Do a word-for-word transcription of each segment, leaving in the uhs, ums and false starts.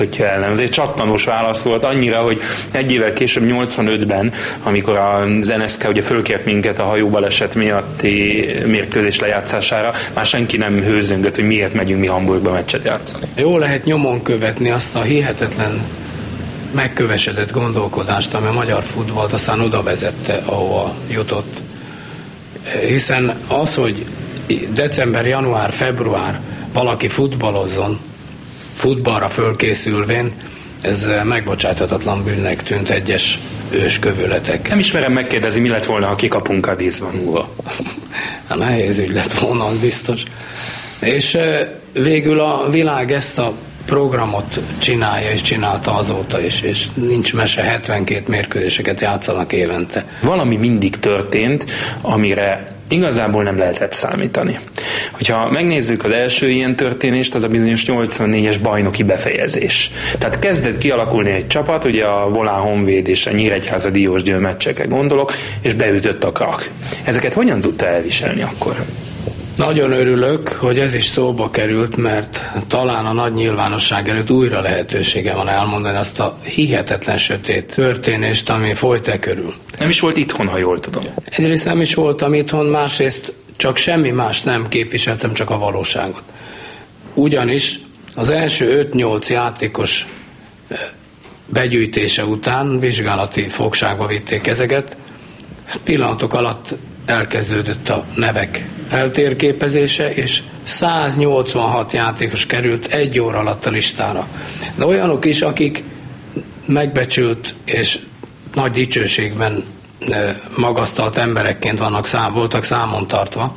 Hogyha ellen. Ez egy csattanós válasz volt annyira, hogy egy évvel később, nyolcvanötben, amikor az en es ká ugye fölkért minket a hajóbaleset miatti mérkőzés lejátszására, már senki nem hőzöngött, hogy miért megyünk mi Hamburgba meccset játszani. Jó lehet nyomon követni azt a hihetetlen megkövesedett gondolkodást, ami a magyar futballt aztán oda vezette, ahova jutott. Hiszen az, hogy december, január, február valaki futballozzon, futballra fölkészülvén, ez megbocsáthatatlan bűnnek tűnt egyes őskövületek. Nem ismerem megkérdezni, mi lett volna, ha kikapunk Cadizban. Hát nehéz ügy lett volna, biztos. És végül a világ ezt a programot csinálja, és csinálta azóta is, és nincs mese, hetvenkét mérkőzéseket játszanak évente. Valami mindig történt, amire igazából nem lehetett számítani. Hogyha megnézzük az első ilyen történést, az a bizonyos nyolcvannégyes bajnoki befejezés. Tehát kezdett kialakulni egy csapat, ugye a Volán Honvéd és a Nyíregyháza Diósgyőr meccsekre gondolok, és beütött a krak. Ezeket hogyan tudta elviselni akkor? Nagyon örülök, hogy ez is szóba került, mert talán a nagy nyilvánosság előtt újra lehetősége van elmondani azt a hihetetlen sötét történést, ami folyt e körül. Nem is volt itthon, ha jól tudom. Egyrészt nem is voltam itthon, másrészt csak semmi más nem képviseltem, csak a valóságot. Ugyanis az első öt-nyolc játékos begyűjtése után vizsgálati fogságba vitték ezeket, pillanatok alatt elkezdődött a nevek feltérképezése, és száznyolcvanhat játékos került egy óra alatt a listára. De olyanok is, akik megbecsült és nagy dicsőségben magasztalt emberekként vannak szám, voltak számon tartva.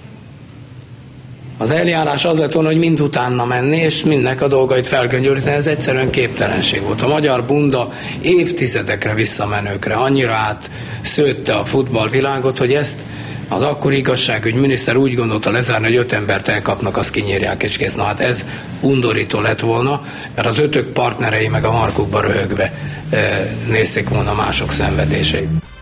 Az eljárás az lett volna, hogy mind utána menni, és mindnek a dolgait felgöngyölíteni, ez egyszerűen képtelenség volt. A magyar bunda évtizedekre visszamenőkre annyira átszőtte a futballvilágot, hogy ezt az akkori igazságügyminiszter úgy gondolta lezárni, hogy öt embert elkapnak, azt kinyírják, és kész. Na hát ez undorító lett volna, mert az ötök partnerei meg a markukba röhögve nézték volna mások szenvedéseit.